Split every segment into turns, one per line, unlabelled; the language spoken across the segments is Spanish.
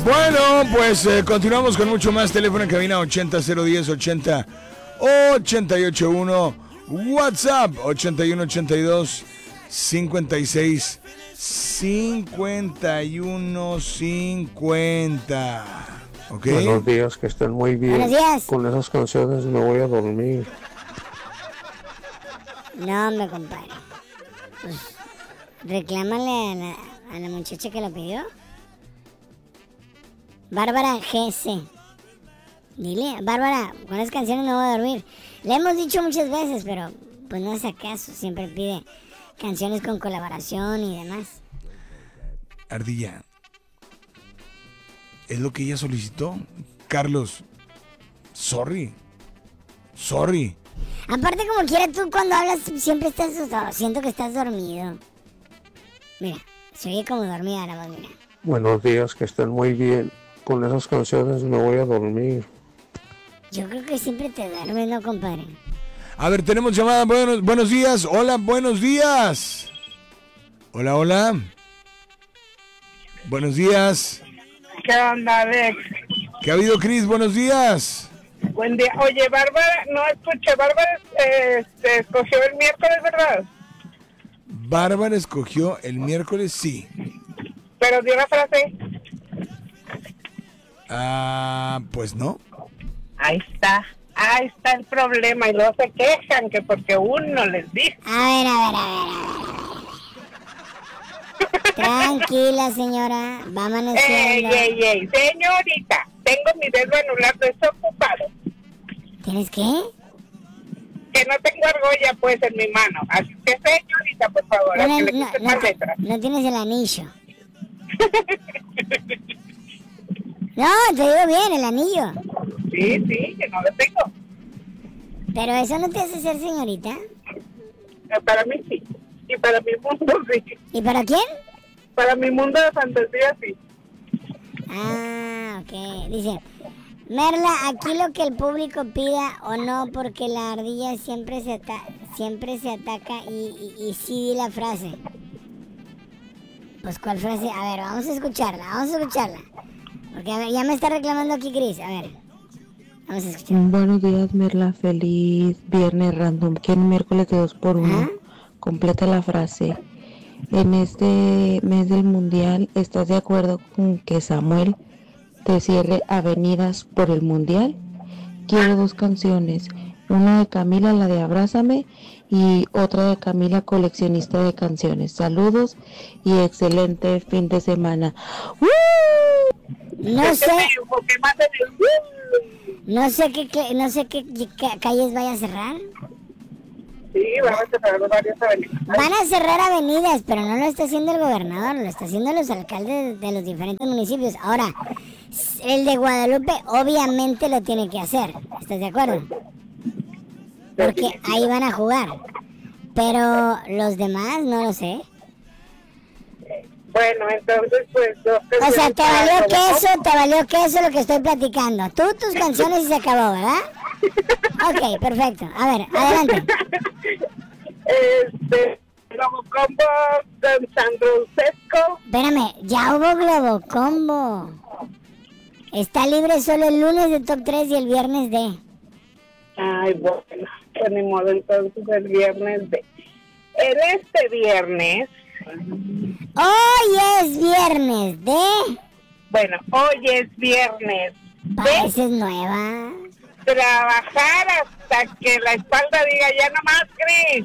Bueno, pues continuamos con mucho más. Teléfono en cabina 80-010-80-881. WhatsApp 81-82-56-51-50. ¿Ok?
Buenos días, que estén muy bien.
Buenos días.
Con esas canciones me voy a dormir.
No, me compadre. Pues, reclámale a la muchacha que lo pidió. Bárbara GC. Dile, Bárbara, con esas canciones no voy a dormir. Le hemos dicho muchas veces, pero pues no hace caso. Siempre pide canciones con colaboración y demás.
Ardilla, es lo que ella solicitó. Carlos, sorry.
Aparte, como quiera, tú cuando hablas siempre estás... Siento que estás dormido. Mira, se oye como dormida la voz, mira.
Buenos días, que estén muy bien. Con esas canciones me voy a dormir.
Yo creo que siempre te duermes, ¿no, compadre?
A ver, tenemos llamada. Buenos días. Hola, buenos días. Hola. Buenos días.
¿Qué onda, Alex?
¿Qué ha habido, Cris? Buenos días.
Buen día. Oye, Bárbara, no escuché. Bárbara escogió el miércoles, ¿verdad?
Bárbara escogió el miércoles, sí.
Pero dio la frase.
Pues no.
Ahí está el problema. Y luego se quejan que porque uno les dice.
A ver. Tranquila, señora. Va amaneciendo.
Ey, señorita. Tengo mi dedo anular desocupado.
¿Tienes qué?
Que no tengo argolla, pues, en mi mano. Así que, señorita, por favor, a que le quite más letras.
No tienes el anillo. No, te digo bien, el anillo.
Sí, que no lo tengo.
Pero eso no te hace ser señorita.
Para mí sí. Y para mi mundo sí.
¿Y para quién?
Para mi mundo de fantasía sí.
Ok. Dice, Merla, aquí lo que el público pida o no, porque la ardilla siempre se ataca y sí di la frase. Pues, ¿cuál frase? A ver, vamos a escucharla. Porque, a ver, ya me está reclamando aquí Cris. A ver, vamos a escuchar.
Buenos días, Merla. Feliz viernes random. ¿Quién miércoles de 2x1? Completa la frase. En este mes del mundial, ¿estás de acuerdo con que Samuel te cierre avenidas por el mundial? Quiero 2 canciones. Una de Camila, la de Abrázame, y otra de Camila, coleccionista de canciones. Saludos y excelente fin de semana.
No sé qué calles vaya a cerrar.
Sí, van a cerrar varias avenidas.
Van a cerrar avenidas, pero no lo está haciendo el gobernador, lo está haciendo los alcaldes de los diferentes municipios. Ahora, el de Guadalupe obviamente lo tiene que hacer, ¿estás de acuerdo? Porque ahí van a jugar. Pero los demás no lo sé.
Bueno, entonces pues...
O sea, te valió queso lo que estoy platicando. Tú, tus canciones y se acabó, ¿verdad? Ok, perfecto. A ver, adelante.
Globocombo con Sandro Sesco.
Espérame, ya hubo Globocombo. Está libre solo el lunes de Top 3 y el viernes de...
Ay, bueno, pues ni modo, entonces el viernes de... En este viernes...
Hoy es viernes de...
Bueno, hoy es viernes de...
Esa es nueva.
Trabajar hasta que la espalda diga ya no más, Cris.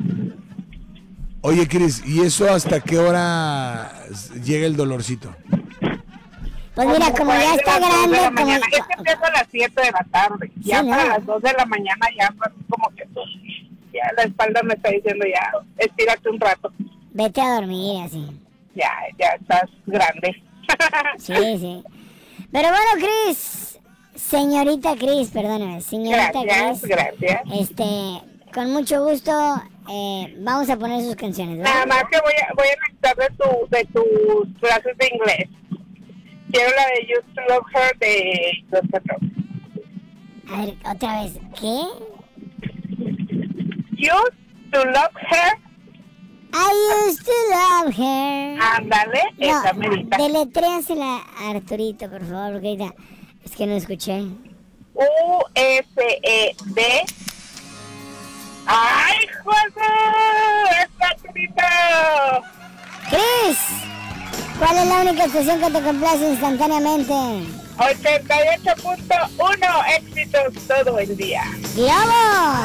Oye, Cris, ¿y eso hasta qué hora llega el dolorcito?
Pues mira, como ya está grande...
Es que empiezo a las 7 de la tarde.
Sí,
Ya
¿no?
para las 2 de la mañana ya como que... Ya la espalda me está diciendo ya, estírate un rato.
Vete a dormir, así.
Ya estás grande.
Sí. Pero bueno, Cris, señorita Cris, perdóname, señorita Cris.
Gracias.
Con mucho gusto, vamos a poner sus canciones, ¿verdad?
Nada más que voy a necesitar de tus clases de inglés. Quiero la de Used to Love Her de Los Patrón.
A ver, otra vez, ¿qué?
Used to Love Her.
I used to love her.
Ándale, esa merita.
Deletréasela a Arturito, por favor, porque ahorita es que no escuché.
U-S-E-D. ¡Ay, joder! ¡Es Arturito!
Cris, ¿cuál es la única estación que te complace instantáneamente?
88.1 éxitos todo el día.
¡Globos!